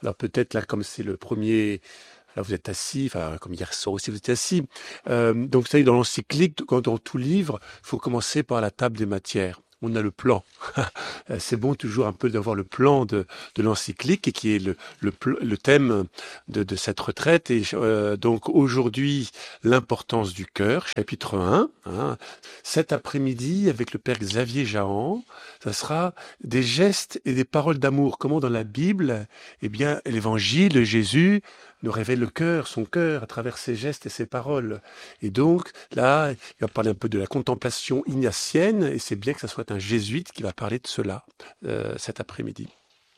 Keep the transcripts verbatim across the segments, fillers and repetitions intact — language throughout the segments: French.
Alors peut-être là, comme c'est le premier, là vous êtes assis, enfin comme hier soir aussi vous êtes assis. Euh, donc vous savez, dans l'encyclique, quand dans tout livre, il faut commencer par la table des matières. On a le plan. C'est bon toujours un peu d'avoir le plan de, de l'encyclique et qui est le, le, le thème de, de cette retraite. Et euh, donc aujourd'hui, l'importance du cœur, chapitre un. Hein. Cet après-midi, avec le père Xavier Jahan, ça sera des gestes et des paroles d'amour. Comment dans la Bible, eh bien, l'évangile, Jésus nous révèle le cœur, son cœur, à travers ses gestes et ses paroles. Et donc, là, il va parler un peu de la contemplation ignatienne, et c'est bien que ce soit un jésuite qui va parler de cela euh, cet après-midi.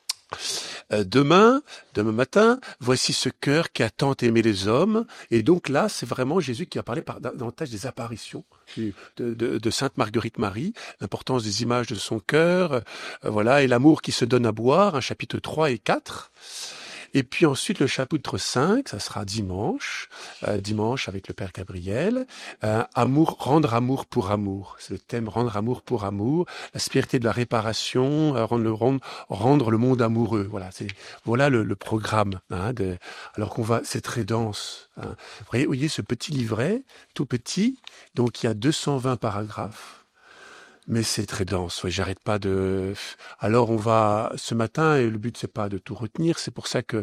Euh, demain, demain matin, voici ce cœur qui a tant aimé les hommes. Et donc là, c'est vraiment Jésus qui va parler par, davantage des apparitions de, de, de Sainte Marguerite Marie, l'importance des images de son cœur, euh, voilà, et l'amour qui se donne à boire, un chapitre trois et quatre. Et puis ensuite, le chapitre cinq, ça sera dimanche, euh, dimanche avec le Père Gabriel, euh, amour, rendre amour pour amour. C'est le thème rendre amour pour amour, la spiritualité de la réparation, euh, rendre, le, rendre, rendre le monde amoureux. Voilà, c'est voilà le, le programme. Hein, de, alors qu'on va, c'est très dense. Hein. Vous voyez, vous voyez ce petit livret, tout petit, donc il y a deux cent vingt paragraphes. Mais c'est très dense, ouais, j'arrête pas de... Alors on va, ce matin, et le but c'est pas de tout retenir, c'est pour ça que...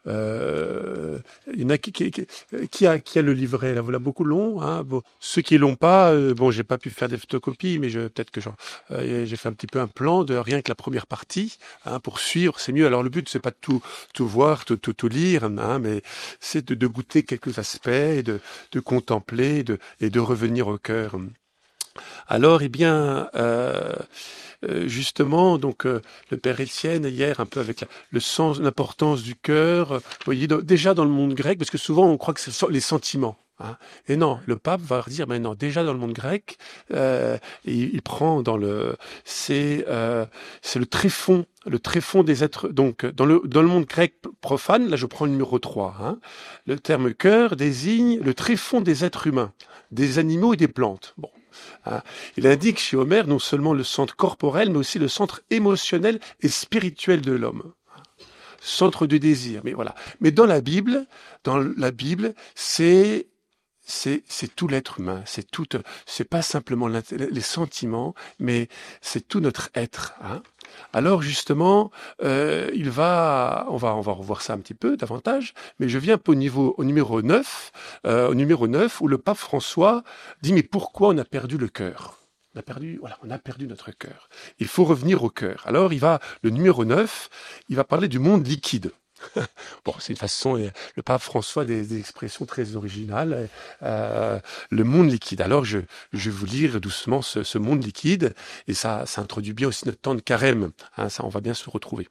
Euh, il y en a qui, qui, qui, a, qui a le livret, là, voilà, beaucoup long, hein, bon, ceux qui l'ont pas, euh, bon, j'ai pas pu faire des photocopies, mais je, peut-être que j'en, euh, j'ai fait un petit peu un plan de rien que la première partie, hein, pour suivre, c'est mieux. Alors le but c'est pas de tout, tout voir, tout, tout, tout lire, hein, mais c'est de, de goûter quelques aspects, et de, de contempler, de, et de revenir au cœur. Alors, eh bien, euh, euh, justement, donc euh, le Père Étienne hier, un peu avec la, le sens, l'importance du cœur. Euh, vous voyez, dans, déjà dans le monde grec, parce que souvent on croit que ce sont les sentiments. Hein. Et non, le pape va dire, mais non, déjà dans le monde grec, euh, il, il prend dans le, c'est, euh, c'est le tréfonds, le tréfonds des êtres. Donc dans le dans le monde grec profane, là je prends le numéro trois. Hein, le terme cœur désigne le tréfonds des êtres humains, des animaux et des plantes. Bon. Hein. Il indique chez Homère non seulement le centre corporel, mais aussi le centre émotionnel et spirituel de l'homme. Centre de désir. Mais voilà. Mais dans la Bible, dans la Bible, c'est c'est c'est tout l'être humain. C'est tout. C'est pas simplement les sentiments, mais c'est tout notre être. Hein. Alors justement, euh, il va, on va, on va revoir ça un petit peu davantage, mais je viens au niveau, au numéro neuf, euh, au numéro neuf où le pape François dit mais pourquoi on a perdu le cœur? On a perdu, voilà, on a perdu notre cœur. Il faut revenir au cœur. Alors il va, le numéro neuf, il va parler du monde liquide. Bon, c'est une façon, le pape François, des, des expressions très originales. Euh, le monde liquide. Alors, je, je vais vous lire doucement ce, ce monde liquide, et ça, ça introduit bien aussi notre temps de carême. Hein, ça, on va bien se retrouver.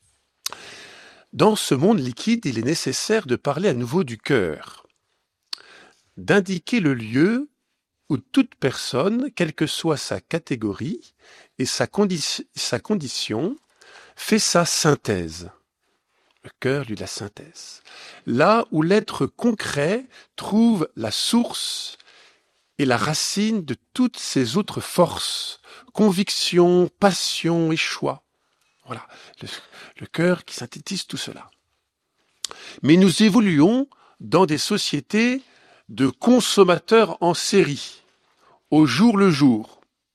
Dans ce monde liquide, il est nécessaire de parler à nouveau du cœur, d'indiquer le lieu où toute personne, quelle que soit sa catégorie et sa, condi- sa condition, fait sa synthèse. Le cœur, lui, la synthèse. Là où l'être concret trouve la source et la racine de toutes ses autres forces, convictions, passions et choix. Voilà, le, le cœur qui synthétise tout cela. Mais nous évoluons dans des sociétés de consommateurs en série, au jour le jour,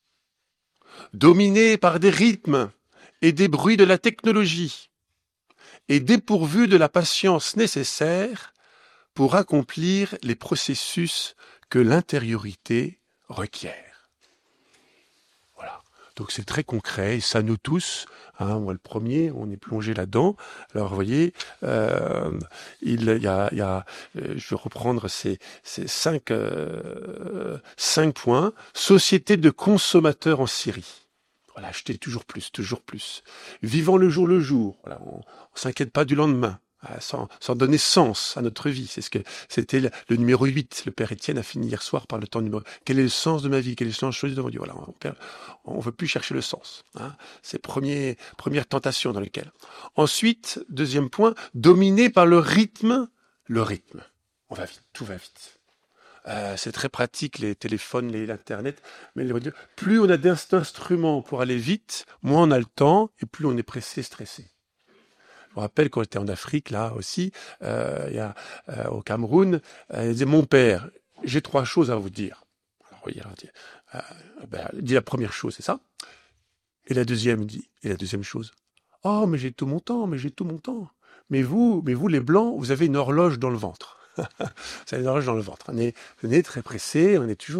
dominées par des rythmes et des bruits de la technologie, et dépourvu de la patience nécessaire pour accomplir les processus que l'intériorité requiert. Voilà. Donc c'est très concret, et ça nous tous, hein, moi le premier, on est plongé là-dedans. Alors vous voyez, euh, il y a, il y a euh, je vais reprendre ces, ces cinq, euh, cinq points. Société de consommateurs en série. Voilà, acheter toujours plus, toujours plus. Vivant le jour le jour. Voilà, on, on s'inquiète pas du lendemain, sans, sans donner sens à notre vie. C'est ce que c'était le, le numéro huit. Le Père Étienne a fini hier soir par le temps numéro. Quel est le sens de ma vie? Quel est le sens de choses devant Dieu? Voilà, on ne veut plus chercher le sens. Hein. C'est première première tentation dans lequel. Ensuite, deuxième point, dominé par le rythme. Le rythme. On va vite, tout va vite. Euh, c'est très pratique, les téléphones, les, l'Internet. Mais plus on a d'instruments pour aller vite, moins on a le temps et plus on est pressé, stressé. me rappelle quand j'étais en Afrique, là aussi, euh, il y a, euh, au Cameroun, euh, il disait, mon père, j'ai trois choses à vous dire. Alors, il dit, euh, ben, il dit la première chose, c'est ça. Et la deuxième dit, et la deuxième chose, oh, mais j'ai tout mon temps, mais j'ai tout mon temps. Mais vous, mais vous, les Blancs, vous avez une horloge dans le ventre. Vous avez une horloge dans le ventre. On est, on est très pressé, on est toujours